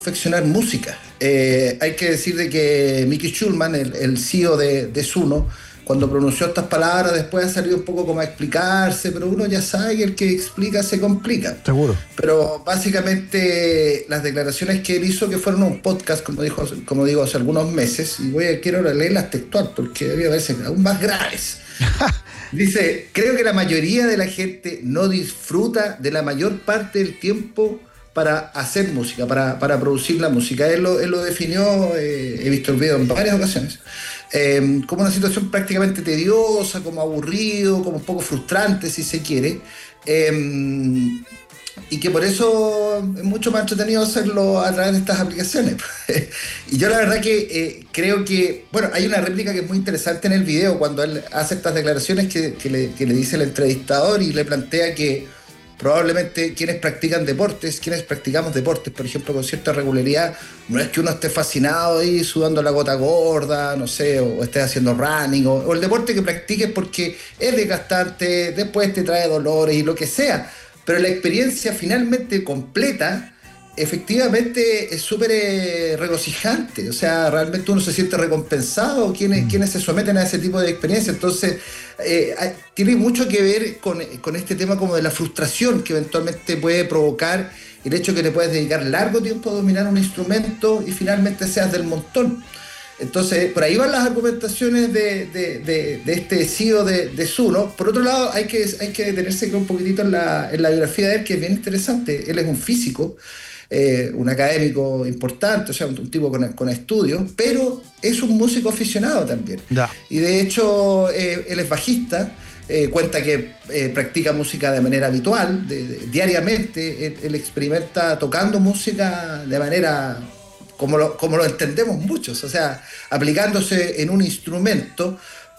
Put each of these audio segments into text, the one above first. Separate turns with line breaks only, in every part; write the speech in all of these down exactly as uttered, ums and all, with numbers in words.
confeccionar música. Eh, hay que decir de que Mickey Schulman, el, el C E O de, de Suno, cuando pronunció estas palabras, después ha salido un poco como a explicarse, pero uno ya sabe que el que explica se complica.
Seguro.
Pero básicamente las declaraciones que él hizo, que fueron un podcast, como dijo, como digo, hace algunos meses, y voy a, quiero leerlas textual porque debería verse aún más graves. Dice, creo que la mayoría de la gente no disfruta de la mayor parte del tiempo para hacer música, para, para producir la música. Él lo, él lo definió, eh, he visto el video en varias ocasiones, eh, como una situación prácticamente tediosa, como aburrido, como un poco frustrante, si se quiere, eh, y que por eso es mucho más entretenido hacerlo a través de estas aplicaciones. Y yo la verdad que eh, creo que, bueno, hay una réplica que es muy interesante en el video, cuando él hace estas declaraciones que, que, le, que le dice el entrevistador y le plantea que probablemente quienes practican deportes, quienes practicamos deportes, por ejemplo, con cierta regularidad, no es que uno esté fascinado ahí sudando la gota gorda, no sé, o, o estés haciendo running, o, o el deporte que practiques porque es desgastante, después te trae dolores y lo que sea, pero la experiencia finalmente completa, efectivamente es súper eh, regocijante. O sea, realmente uno se siente recompensado quienes, mm. quienes se someten a ese tipo de experiencia. Entonces, eh, hay, tiene mucho que ver con, con este tema como de la frustración que eventualmente puede provocar el hecho que te puedes dedicar largo tiempo a dominar un instrumento y finalmente seas del montón. Entonces, por ahí van las argumentaciones de, de, de, de este C E O de, de Suno. Por otro lado, hay que, hay que detenerse un poquitito en la, en la biografía de él, que es bien interesante. Él es un físico, eh, un académico importante, o sea, un, un tipo con, con estudios, pero es un músico aficionado también.
Ya.
Y de hecho, eh, él es bajista, eh, cuenta que eh, practica música de manera habitual, de, de, diariamente. Él, él experimenta tocando música de manera... Como lo, como lo entendemos muchos, o sea, aplicándose en un instrumento,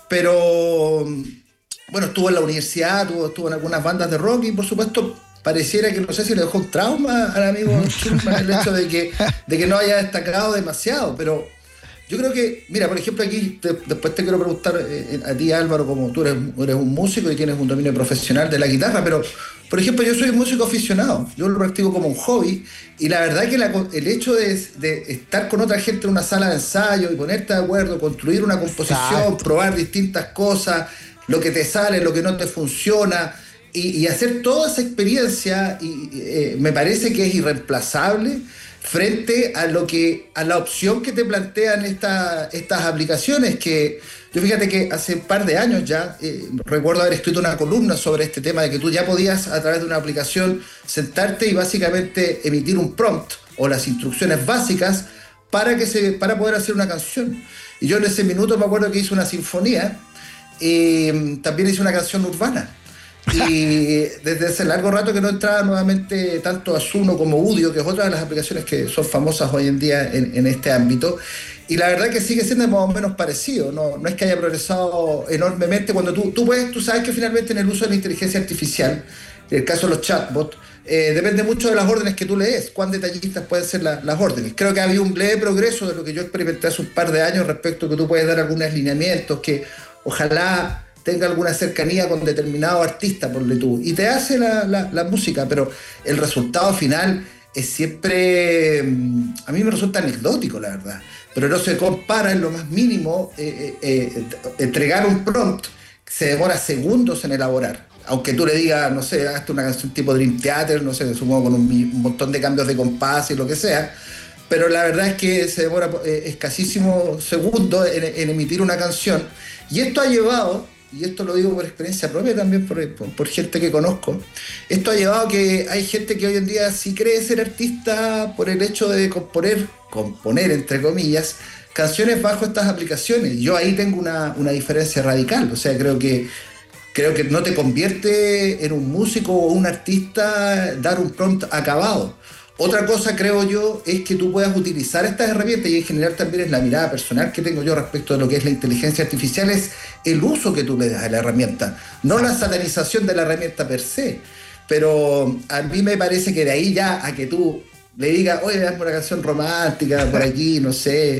pero bueno, estuvo en la universidad, estuvo, estuvo en algunas bandas de rock y por supuesto pareciera que no sé si le dejó un trauma al amigo Schulman el hecho de que, de que no haya destacado demasiado, pero yo creo que, mira, por ejemplo aquí, te, después te quiero preguntar eh, a ti Álvaro, como tú eres, eres un músico y tienes un dominio profesional de la guitarra, pero por ejemplo yo soy un músico aficionado, yo lo practico como un hobby y la verdad que la, el hecho de, de estar con otra gente en una sala de ensayo y ponerte de acuerdo, construir una composición, Exacto. probar distintas cosas, lo que te sale, lo que no te funciona y, y hacer toda esa experiencia y, eh, me parece que es irreemplazable frente a lo que a la opción que te plantean esta, estas aplicaciones, que yo fíjate que hace un par de años ya eh, recuerdo haber escrito una columna sobre este tema de que tú ya podías a través de una aplicación sentarte y básicamente emitir un prompt o las instrucciones básicas para, que se, para poder hacer una canción. Y yo en ese minuto me acuerdo que hice una sinfonía y eh, también hice una canción urbana. Y desde ese largo rato que no entraba nuevamente tanto a Suno como Udio, que es otra de las aplicaciones que son famosas hoy en día en, en este ámbito, y la verdad que sigue siendo más o menos parecido, no, no es que haya progresado enormemente. Cuando tú, tú, puedes, tú sabes que finalmente en el uso de la inteligencia artificial, en el caso de los chatbots, eh, depende mucho de las órdenes que tú lees, cuán detallistas pueden ser la, las órdenes. Creo que ha habido un leve progreso de lo que yo experimenté hace un par de años respecto a que tú puedes dar algunos lineamientos que ojalá tenga alguna cercanía con determinado artista, ponle tú, y te hace la, la, la música, pero el resultado final es siempre, a mí me resulta anecdótico, la verdad, pero no se compara en lo más mínimo. eh, eh, eh, entregar un prompt se demora segundos en elaborar, aunque tú le digas, no sé, hazte una canción tipo Dream Theater, no sé, supongo con un, un montón de cambios de compás y lo que sea, pero la verdad es que se demora eh, escasísimos segundos en, en emitir una canción, y esto ha llevado, y esto lo digo por experiencia propia también, por, por, por gente que conozco, esto ha llevado a que hay gente que hoy en día sí cree ser artista por el hecho de componer, componer entre comillas, canciones bajo estas aplicaciones. Yo ahí tengo una, una diferencia radical, o sea, creo que, creo que no te convierte en un músico o un artista dar un prompt acabado. Otra cosa, creo yo, es que tú puedas utilizar estas herramientas, y en general también es la mirada personal que tengo yo respecto de lo que es la inteligencia artificial, es el uso que tú le das a la herramienta, no la satanización de la herramienta per se. Pero a mí me parece que de ahí ya a que tú le digas, oye, hazme una canción romántica por aquí, no sé,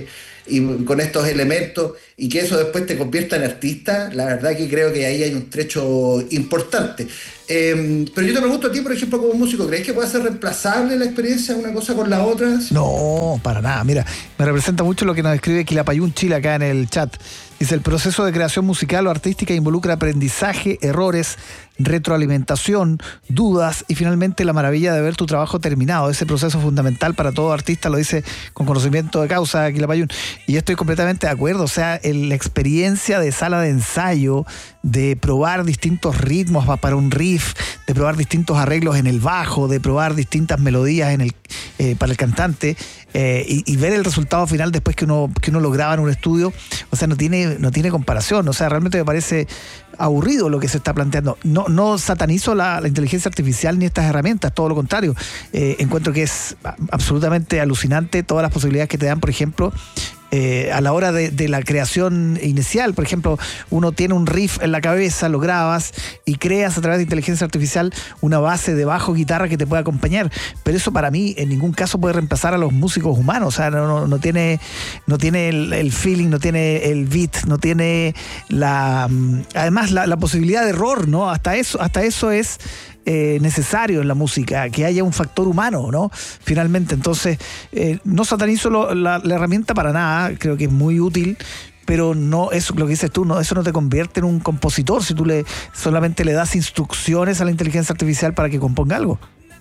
y con estos elementos, y que eso después te convierta en artista, la verdad que creo que ahí hay un trecho importante. Eh, pero yo te pregunto a ti, por ejemplo, como músico, ¿crees que puede ser reemplazable la experiencia una cosa con la otra?
No, para nada. Mira, me representa mucho lo que nos escribe Quilapayún Chile acá en el chat. Dice, el proceso de creación musical o artística involucra aprendizaje, errores, retroalimentación, dudas y finalmente la maravilla de ver tu trabajo terminado. Ese proceso es fundamental para todo artista, lo dice con conocimiento de causa Quilapayún. Y yo estoy completamente de acuerdo. O sea, el, la experiencia de sala de ensayo, de probar distintos ritmos para un riff, de probar distintos arreglos en el bajo, de probar distintas melodías en el, eh, para el cantante, eh, y, y ver el resultado final después que uno, que uno lo graba en un estudio, o sea, no tiene, no tiene comparación. O sea, realmente me parece aburrido lo que se está planteando. No, no satanizo la, la inteligencia artificial ni estas herramientas, todo lo contrario. Eh, encuentro que es absolutamente alucinante todas las posibilidades que te dan, por ejemplo, Eh, a la hora de, de la creación inicial. Por ejemplo, uno tiene un riff en la cabeza, lo grabas y creas a través de inteligencia artificial una base de bajo, guitarra que te pueda acompañar, pero eso para mí en ningún caso puede reemplazar a los músicos humanos. O sea, no, no, no tiene, no tiene el, el feeling, no tiene el beat, no tiene la además la, la posibilidad de error, ¿no? Hasta eso, hasta eso es Eh, necesario en la música, que haya un factor humano, ¿no? Finalmente, entonces, eh, no satanizo lo, la, la herramienta para nada, creo que es muy útil, pero no, eso lo que dices tú, no, eso no te convierte en un compositor si tú le solamente le das instrucciones a la inteligencia artificial para que componga algo.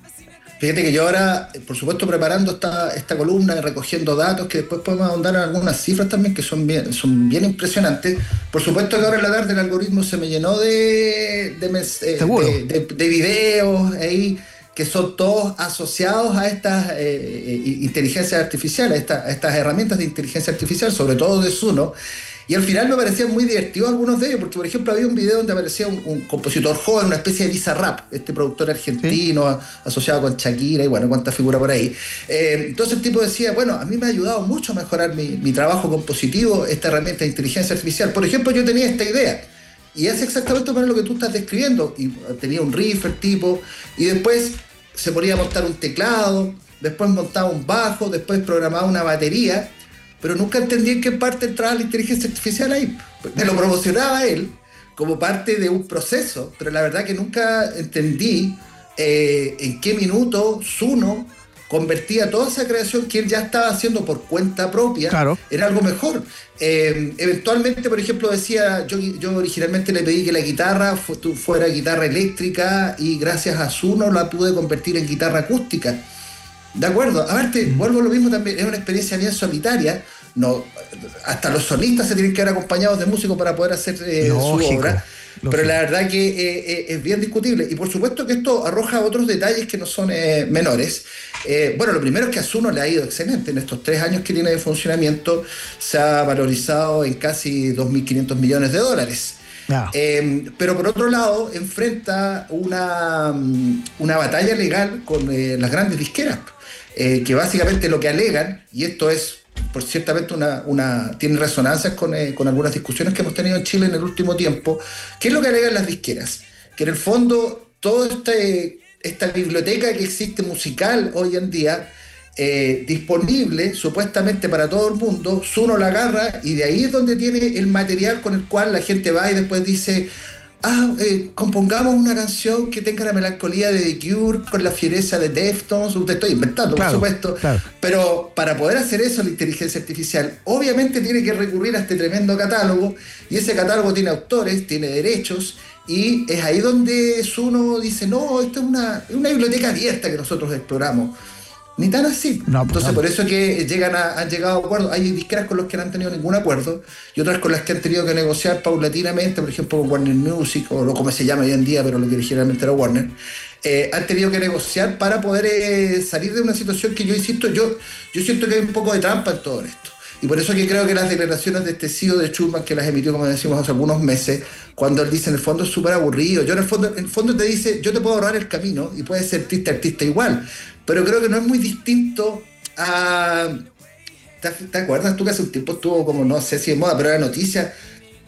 Fíjate que yo ahora, por supuesto, preparando esta, esta columna, recogiendo datos, que después podemos ahondar en algunas cifras también que son bien, son bien impresionantes. Por supuesto que ahora en la tarde el algoritmo se me llenó de, de, de, de, de videos ahí que son todos asociados a estas eh, inteligencias artificiales, a, esta, a estas herramientas de inteligencia artificial, sobre todo de Suno. Y al final me parecían muy divertidos algunos de ellos, porque por ejemplo había un video donde aparecía un, un compositor joven, una especie de Bizarrap, este productor argentino, ¿sí?, asociado con Shakira y bueno, cuánta figura por ahí. Eh, entonces el tipo decía, bueno, a mí me ha ayudado mucho a mejorar mi, mi trabajo compositivo, esta herramienta de inteligencia artificial. Por ejemplo, yo tenía esta idea, y es exactamente para lo que tú estás describiendo, y tenía un riff el tipo, y después se ponía a montar un teclado, después montaba un bajo, después programaba una batería, pero nunca entendí en qué parte entraba la inteligencia artificial ahí. Me lo promocionaba él como parte de un proceso, pero la verdad que nunca entendí eh, en qué minuto Suno convertía toda esa creación que él ya estaba haciendo por cuenta propia, claro, en algo mejor. Eh, eventualmente, por ejemplo, decía, yo, yo originalmente le pedí que la guitarra fu fuera guitarra eléctrica y gracias a Suno la pude convertir en guitarra acústica. De acuerdo, a ver, te vuelvo a lo mismo también, es una experiencia bien solitaria, no, hasta los solistas se tienen que ver acompañados de músicos para poder hacer eh, su obra, lógico. Pero la verdad que eh, es bien discutible, y por supuesto que esto arroja otros detalles que no son eh, menores. Eh, bueno, lo primero es que a Suno le ha ido excelente, en estos tres años que tiene de funcionamiento se ha valorizado en casi dos mil quinientos millones de dólares. No. Eh, pero por otro lado enfrenta una, una batalla legal con eh, las grandes disqueras, eh, que básicamente lo que alegan, y esto es por ciertamente una, una tiene resonancias con, eh, con algunas discusiones que hemos tenido en Chile en el último tiempo. ¿Qué es lo que alegan las disqueras? Que en el fondo toda este, esta biblioteca que existe musical hoy en día, Eh, disponible supuestamente para todo el mundo, Suno la agarra y de ahí es donde tiene el material con el cual la gente va y después dice, ah, eh, compongamos una canción que tenga la melancolía de The Cure con la fiereza de Deftones. Usted estoy inventando, claro, por supuesto, claro. Pero para poder hacer eso la inteligencia artificial obviamente tiene que recurrir a este tremendo catálogo, y ese catálogo tiene autores, tiene derechos, y es ahí donde Suno dice, no, esto es una, una biblioteca abierta que nosotros exploramos. Ni tan así. No, Entonces, no. Por eso es que llegan a, han llegado a acuerdos. Hay disqueras con los que no han tenido ningún acuerdo y otras con las que han tenido que negociar paulatinamente, por ejemplo, con Warner Music, o lo como se llama hoy en día, pero lo que originalmente era Warner. Eh, han tenido que negociar para poder eh, salir de una situación que yo insisto, yo, yo siento que hay un poco de trampa en todo esto. Y por eso que creo que las declaraciones de este C E O de Schulman, que las emitió, como decimos, hace algunos meses, cuando él dice, en el fondo es súper aburrido. Yo en el fondo, en el fondo te dice, yo te puedo ahorrar el camino y puedes ser artista, artista igual. Pero creo que no es muy distinto a... ¿Te, te acuerdas tú que hace un tiempo estuvo como, no sé si de moda, pero era noticia,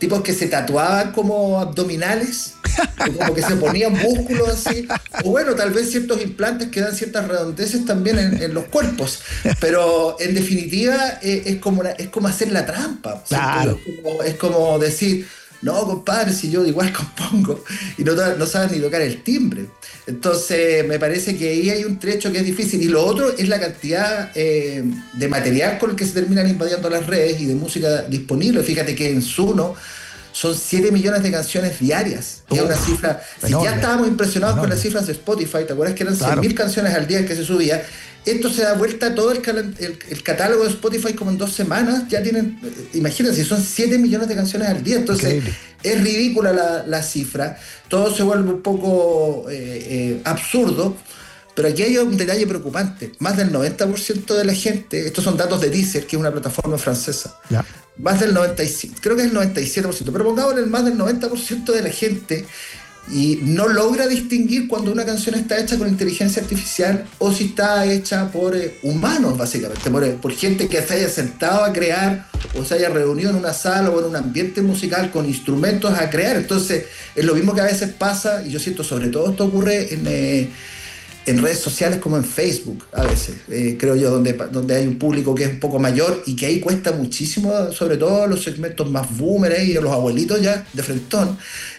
tipos que se tatuaban como abdominales, como que se ponían músculos así, o bueno, tal vez ciertos implantes que dan ciertas redondeces también en, en los cuerpos, pero en definitiva eh, es, como una, es como hacer la trampa,
claro.
Es como, es como decir, no, compadre, si yo igual compongo, y no, no saben ni tocar el timbre. Entonces me parece que ahí hay un trecho que es difícil, y lo otro es la cantidad eh, de material con el que se terminan invadiendo las redes y de música disponible. Fíjate que en Suno son siete millones de canciones diarias, que es una cifra, si
enorme,
ya estábamos impresionados
enorme.
con las cifras de Spotify, ¿te acuerdas que eran
Claro.
cien mil canciones al día que se subía? Esto se da vuelta a todo el, el, el catálogo de Spotify como en dos semanas, ya tienen, imagínense, son siete millones de canciones al día, entonces increíble. Es ridícula la, la cifra, todo se vuelve un poco eh, eh, absurdo, pero aquí hay un detalle preocupante, más del noventa por ciento de la gente, estos son datos de Deezer, que es una plataforma francesa,
ya.
más del noventa y siete, creo que es el noventa y siete por ciento, pero pongámosle el más del noventa por ciento de la gente y no logra distinguir cuando una canción está hecha con inteligencia artificial o si está hecha por eh, humanos, básicamente, por, por gente que se haya sentado a crear o se haya reunido en una sala o en un ambiente musical con instrumentos a crear. Entonces es lo mismo que a veces pasa, y yo siento sobre todo esto ocurre en, eh, en redes sociales como en Facebook a veces, eh, creo yo, donde, donde hay un público que es un poco mayor y que ahí cuesta muchísimo, sobre todo los segmentos más boomers y los abuelitos ya de frentón,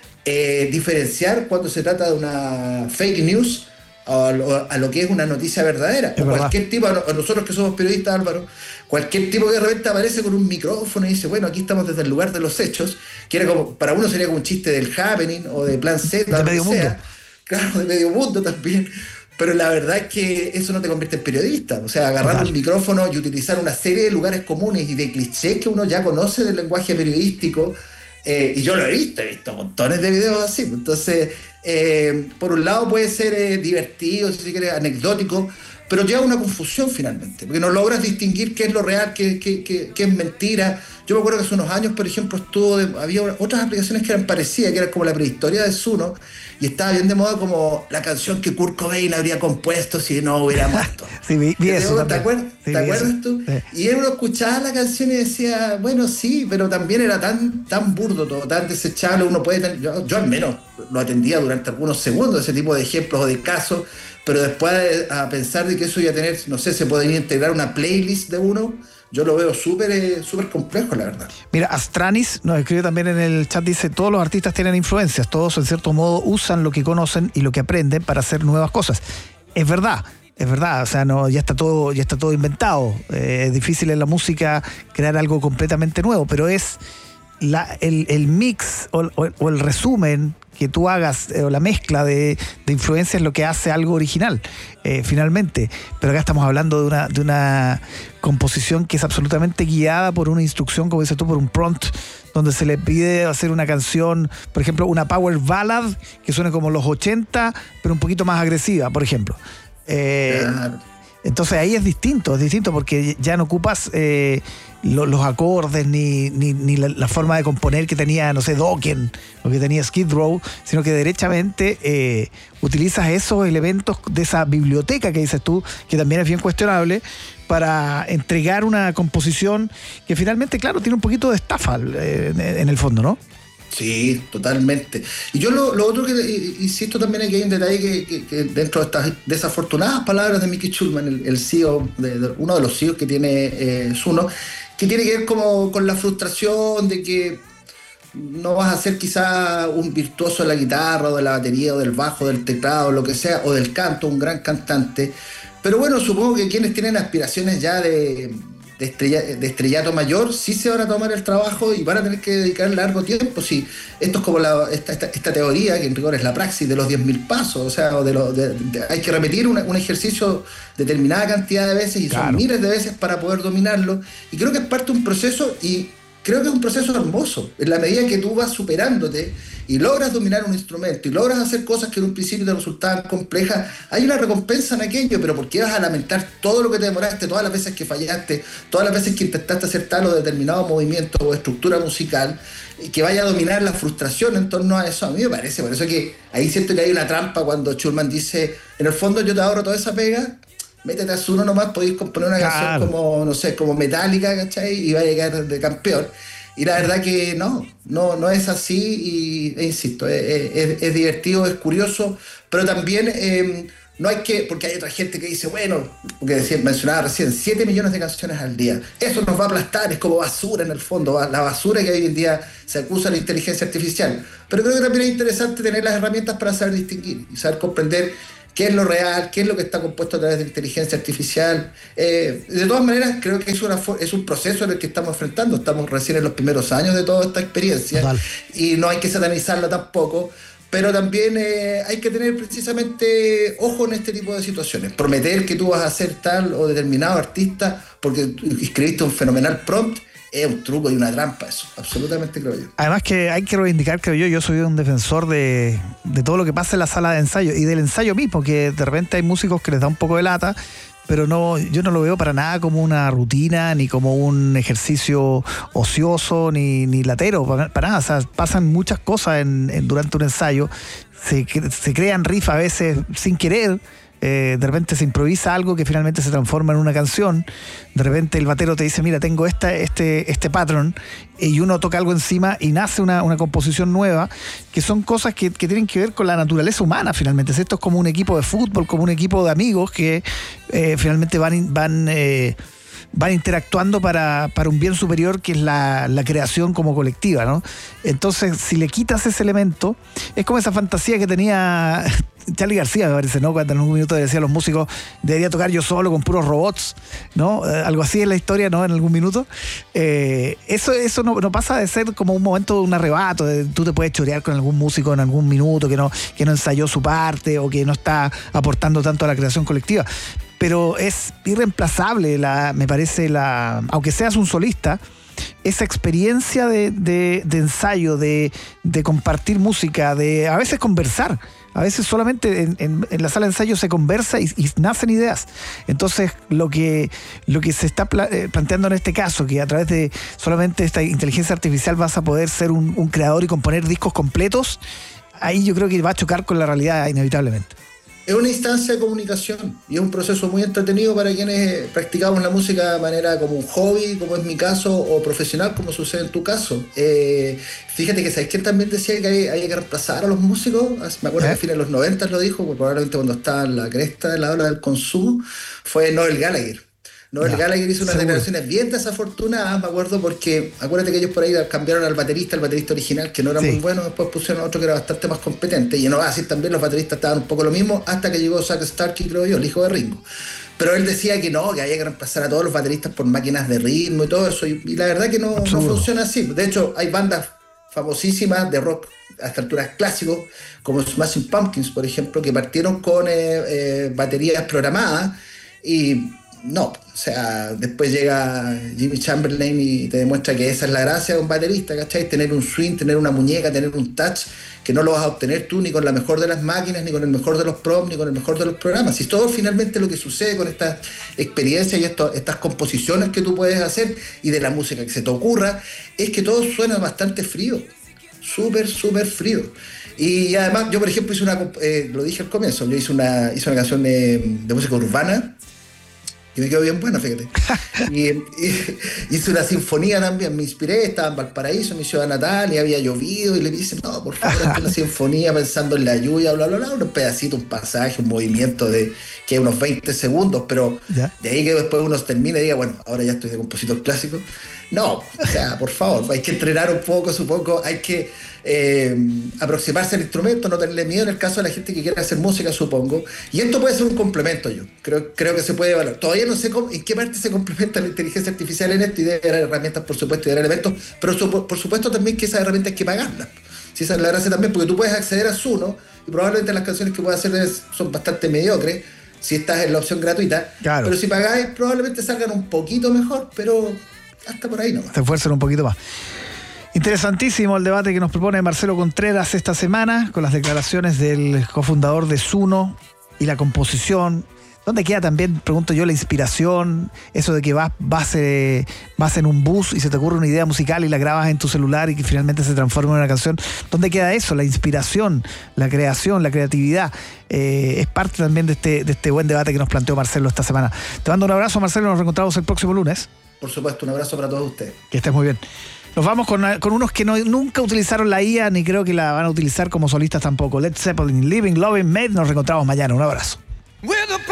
Eh, diferenciar cuando se trata de una fake news a lo, a lo que es una noticia verdadera.
Es
o cualquier
verdad.
tipo, a nosotros que somos periodistas, Álvaro, cualquier tipo que de repente aparece con un micrófono y dice, bueno, aquí estamos desde el lugar de los hechos, que era como, para uno sería como un chiste del Happening o de Plan Z,
de medio mundo.
sea. Claro, de medio mundo también. Pero la verdad es que eso no te convierte en periodista. O sea, agarrar Total. un micrófono y utilizar una serie de lugares comunes y de clichés que uno ya conoce del lenguaje periodístico. Eh, y yo lo he visto, he visto montones de videos así. Entonces, eh, por un lado puede ser eh, divertido, si quieres, anecdótico, pero lleva una confusión finalmente, porque no logras distinguir qué es lo real, qué, qué, qué, qué es mentira. Yo me acuerdo que hace unos años, por ejemplo, estuvo de, había otras aplicaciones que eran parecidas, que eran como la prehistoria de Suno, y estaba bien de moda como la canción que Kurt Cobain habría compuesto si no hubiera muerto.
Sí, vi, vi eso
¿Te, ¿te acuerdas,
sí,
¿te acuerdas
eso.
tú?
Sí.
Y uno escuchaba la canción y decía, bueno, sí, pero también era tan, tan burdo todo, tan desechable. Uno puede tener, yo, yo al menos lo atendía durante algunos segundos, ese tipo de ejemplos o de casos, pero después a pensar de que eso iba a tener, no sé, se podría integrar una playlist de uno, yo lo veo súper eh, súper complejo, la verdad.
Mira, Astranis nos escribe también en el chat, dice, todos los artistas tienen influencias, todos en cierto modo usan lo que conocen y lo que aprenden para hacer nuevas cosas. Es verdad, es verdad, o sea, no, ya está todo, ya está todo inventado. Eh, es difícil en la música crear algo completamente nuevo, pero es la, el, el mix o, o, o el resumen que tú hagas, eh, o la mezcla de, de influencias, lo que hace algo original, eh, finalmente. Pero acá estamos hablando de una, de una composición que es absolutamente guiada por una instrucción, como dices tú, por un prompt, donde se le pide hacer una canción, por ejemplo, una power ballad que suene como los ochenta, pero un poquito más agresiva, por ejemplo. Eh,
Claro.
Entonces ahí es distinto, es distinto porque ya no ocupas eh, lo, los acordes ni, ni, ni la, la forma de componer que tenía, no sé, Dokken o que tenía Skid Row, sino que derechamente eh, utilizas esos elementos de esa biblioteca que dices tú, que también es bien cuestionable, para entregar una composición que finalmente, claro, tiene un poquito de estafa eh, en, en el fondo, ¿no?
Sí, totalmente. Y yo lo, lo otro que insisto también es que hay un detalle que, que, que dentro de estas desafortunadas palabras de Mickey Schulman, el, el C E O, de, de, uno de los C E Os que tiene eh, Suno, que tiene que ver como con la frustración de que no vas a ser quizá un virtuoso de la guitarra o de la batería o del bajo, del teclado, lo que sea, o del canto, un gran cantante. Pero bueno, supongo que quienes tienen aspiraciones ya de... De, estrella, de estrellato mayor, sí se van a tomar el trabajo y van a tener que dedicar largo tiempo. Sí, esto es como la, esta, esta, esta teoría, que en rigor es la praxis de los diez mil pasos, o sea, de lo, de, de, hay que repetir una, un ejercicio determinada cantidad de veces y claro. Son miles de veces para poder dominarlo, y creo que es parte de un proceso, y creo que es un proceso hermoso, en la medida que tú vas superándote y logras dominar un instrumento y logras hacer cosas que en un principio te resultaban complejas, hay una recompensa en aquello, pero ¿por qué vas a lamentar todo lo que te demoraste, todas las veces que fallaste, todas las veces que intentaste hacer tal o determinado movimiento o estructura musical, y que vaya a dominar la frustración en torno a eso? A mí me parece, por eso que ahí siento que hay una trampa cuando Schulman dice, en el fondo yo te ahorro toda esa pega, métete a Suno nomás, podéis componer una claro. canción como, no sé, como Metallica, ¿cachai? Y va a llegar de campeón. Y la verdad que no, no, no es así y e insisto, es, es, es divertido, es curioso, pero también eh, no hay que, porque hay otra gente que dice, bueno, porque decía, mencionaba recién, siete millones de canciones al día, eso nos va a aplastar, es como basura en el fondo, la basura que hoy en día se acusa a la inteligencia artificial. Pero creo que también es interesante tener las herramientas para saber distinguir y saber comprender qué es lo real, qué es lo que está compuesto a través de inteligencia artificial. Eh, de todas maneras, creo que es, una, es un proceso en el que estamos enfrentando. Estamos recién en los primeros años de toda esta experiencia. Total. Y no hay que satanizarla tampoco, pero también eh, hay que tener precisamente ojo en este tipo de situaciones. Prometer que tú vas a ser tal o determinado artista porque escribiste un fenomenal prompt es un truco y una trampa, eso, absolutamente, creo yo.
Además que hay que reivindicar, creo yo, yo soy un defensor de, de todo lo que pasa en la sala de ensayo y del ensayo mismo, que de repente hay músicos que les da un poco de lata, pero no, yo no lo veo para nada como una rutina, ni como un ejercicio ocioso, ni, ni latero, para, para nada. O sea, pasan muchas cosas en, en, durante un ensayo, se, se crean riffs a veces sin querer. Eh, de repente se improvisa algo que finalmente se transforma en una canción. De repente el batero te dice, mira, tengo esta, este, este patrón, y uno toca algo encima y nace una, una composición nueva, que son cosas que, que tienen que ver con la naturaleza humana finalmente. Esto es como un equipo de fútbol, como un equipo de amigos que eh, finalmente van, van, eh, van interactuando para, para un bien superior, que es la, la creación como colectiva, ¿no? Entonces, si le quitas ese elemento, es como esa fantasía que tenía Charly García, me parece, ¿no? Cuando en algún minuto decía a los músicos, debería tocar yo solo con puros robots, ¿no? Eh, algo así es la historia, ¿no? En algún minuto. Eh, eso eso no, no pasa de ser como un momento de un arrebato, de, tú te puedes chorear con algún músico en algún minuto que no, que no ensayó su parte o que no está aportando tanto a la creación colectiva. Pero es irreemplazable, la, me parece, la, aunque seas un solista, esa experiencia de, de, de ensayo, de, de compartir música, de a veces conversar. A veces solamente en, en, en la sala de ensayo se conversa y, y nacen ideas. Entonces, lo que, lo que se está pla- eh, planteando en este caso, que a través de solamente esta inteligencia artificial vas a poder ser un, un creador y componer discos completos, ahí yo creo que va a chocar con la realidad inevitablemente.
Es una instancia de comunicación y es un proceso muy entretenido para quienes practicamos la música de manera como un hobby, como es mi caso, o profesional, como sucede en tu caso. Eh, fíjate que ¿sabes quién también decía que hay, hay que reemplazar a los músicos? Me acuerdo ¿Eh? que a fines de los noventa lo dijo, probablemente cuando estaba en la cresta de la ola del consumo, fue Noel Gallagher. Noel no, Gallagher hizo unas seguro. declaraciones bien desafortunadas, me acuerdo, porque acuérdate que ellos por ahí cambiaron al baterista, el baterista original, que no era sí. muy bueno, después pusieron a otro que era bastante más competente, y en Oasis también los bateristas estaban un poco lo mismo, hasta que llegó Zack Starkey, creo yo, el hijo de Ringo. Pero él decía que no, que había que reemplazar a todos los bateristas por máquinas de ritmo y todo eso, y, y la verdad que no, no funciona así. De hecho, hay bandas famosísimas de rock a esta altura clásicos, como Smashing Pumpkins, por ejemplo, que partieron con eh, eh, baterías programadas, y no, o sea, después llega Jimmy Chamberlain y te demuestra que esa es la gracia de un baterista, ¿cachai? Tener un swing, tener una muñeca, tener un touch, que no lo vas a obtener tú ni con la mejor de las máquinas, ni con el mejor de los prompts, ni con el mejor de los programas. Y todo finalmente lo que sucede con estas experiencias y esto, estas composiciones que tú puedes hacer y de la música que se te ocurra, es que todo suena bastante frío, súper, súper frío. Y además, yo por ejemplo hice una, eh, lo dije al comienzo, yo hice una, hice una canción de, de música urbana, y me quedó bien buena, fíjate. Y, y hice una sinfonía también, me inspiré, estaba en Valparaíso, en mi ciudad natal, y había llovido, y le dije, no, por favor, hazte una sinfonía pensando en la lluvia, bla, bla, bla, un pedacito, un pasaje, un movimiento de que unos veinte segundos, pero ¿ya? De ahí que después uno termine y diga, bueno, ahora ya estoy de compositor clásico. No, o sea, por favor, hay que entrenar un poco, supongo, hay que eh, aproximarse al instrumento, no tenerle miedo en el caso de la gente que quiere hacer música, supongo. Y esto puede ser un complemento, yo creo, creo que se puede evaluar. Todavía no sé cómo, en qué parte se complementa la inteligencia artificial en esto, y debe haber herramientas, por supuesto, y debe haber elementos, pero su, por supuesto también que esas herramientas hay que pagarlas. Si esa es la gracia también, porque tú puedes acceder a Suno, y probablemente las canciones que puedes hacer son bastante mediocres, si estás en la opción gratuita, claro. Pero si pagáis probablemente salgan un poquito mejor, pero hasta por ahí nomás.
Te esfuerzan un poquito más. Interesantísimo el debate que nos propone Marcelo Contreras esta semana, con las declaraciones del cofundador de Suno y la composición. ¿Dónde queda también, pregunto yo, la inspiración? Eso de que vas, vas, eh, vas en un bus y se te ocurre una idea musical y la grabas en tu celular y que finalmente se transforma en una canción. ¿Dónde queda eso? La inspiración, la creación, la creatividad. Eh, es parte también de este, de este buen debate que nos planteó Marcelo esta semana. Te mando un abrazo, Marcelo, nos reencontramos el próximo lunes.
Por supuesto, un abrazo para todos ustedes.
Que estés muy bien. Nos vamos con, con unos que no, nunca utilizaron la I A, ni creo que la van a utilizar como solistas tampoco. Led Zeppelin, Living, Loving, Made. Nos reencontramos mañana. Un abrazo.